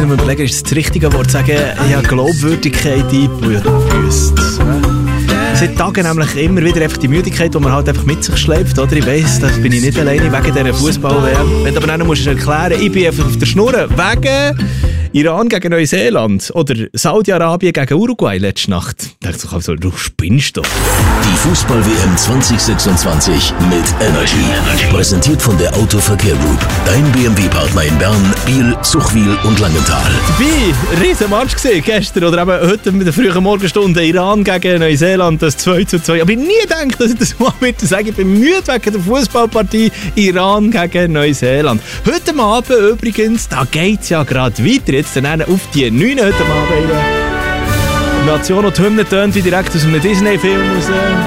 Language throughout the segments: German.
bisschen am Überlegen, ist das richtige Wort, sagen, ja, Glaubwürdigkeit eingebüßt. Seit Tagen nämlich immer wieder einfach die Müdigkeit, die man halt einfach mit sich schleppt, oder? Ich weiss, da bin ich nicht alleine wegen dieser Fußball-WM. Wenn du aber dann musst du erklären, ich bin einfach auf der Schnur wegen Iran gegen Neuseeland oder Saudi-Arabien gegen Uruguay letzte Nacht. Da dachte ich also, du spinnst doch. Die Fußball-WM 2026 mit Energy. Präsentiert von der Autoverkehr Group. Dein BMW-Partner in Bern, Biel, Zuchwil und Langenthal. Dabei, riesen Match gesehen gestern oder eben heute mit der frühen Morgenstunde. Iran gegen Neuseeland, das 2:2. Aber ich nie gedacht, dass ich das mal wieder sage. Ich bin müde wegen der Fußballpartie Iran gegen Neuseeland. Heute Abend übrigens, da geht es ja gerade weiter. Jetzt dann auf die 9 heute Abend. Nation und die Hymne tönt wie direkt aus einem Disney-Film raus.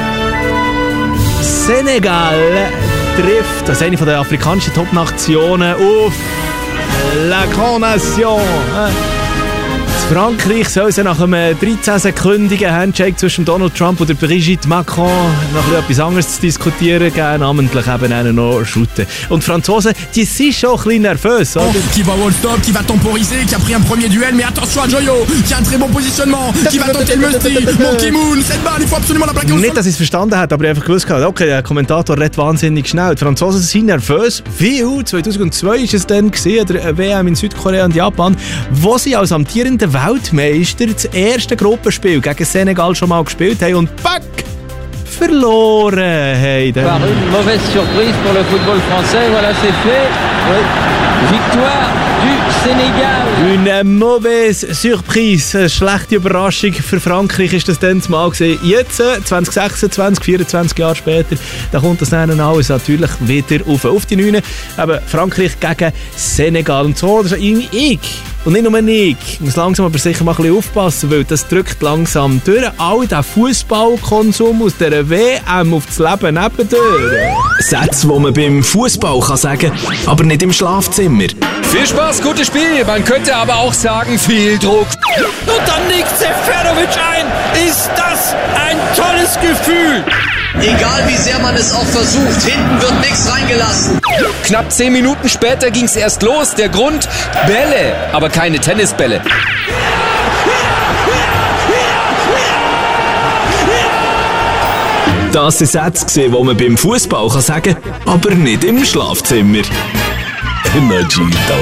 Senegal trifft als eine der afrikanischen Top-Nationen auf La Grande Nation. Frankreich soll es nach einem 13-sekündigen Handshake zwischen Donald Trump und Brigitte Macron noch etwas anderes zu diskutieren geben, namentlich eben noch shooten. Und die Franzosen, die sind schon ein bisschen nervös. Oder? Qui va au stop, qui va temporiser, qui a pris un premier duel, mais attention à Joyo, qui a un très bon positionnement, qui va tenter le Mustri, Mon Ki-moon, cette balle, il faut absolument la plaquer au sol. Nicht, dass ich es verstanden habe, aber ich einfach gewusst habe, okay, der Kommentator redet wahnsinnig schnell. Die Franzosen sind nervös, weil 2002 war es dann gewesen, der WM in Südkorea und Japan, wo sie als amtierende Weltmeister das erste Gruppenspiel gegen Senegal schon mal gespielt haben und back! Verloren haben. Par une mauvaise surprise pour le football français, voilà c'est fait. Oui. Victoire du Sénégal. Une mauvaise surprise, eine schlechte Überraschung für Frankreich ist das dann mal gewesen. Jetzt, 2026, 24 Jahre später, da kommt das dann alles natürlich wieder auf die 9. Aber Frankreich gegen Senegal. Und so, das ist ich. Und nicht nur ich muss langsam aber sicher mal ein bisschen aufpassen, weil das drückt langsam durch all den Fußballkonsum aus dieser WM auf das Leben nebendurch. Sätze, die man beim Fußball kann sagen, aber nicht im Schlafzimmer. Viel Spaß, gutes Spiel. Man könnte aber auch sagen, viel Druck. Und dann nickt Seferovic ein. Ist das ein tolles Gefühl? Egal wie sehr man es auch versucht, hinten wird nichts reingelassen. Knapp 10 Minuten später ging es erst los. Der Grund? Bälle, aber keine Tennisbälle. Das sind Sätze, die man beim Fußball kann sagen, aber nicht im Schlafzimmer. Energy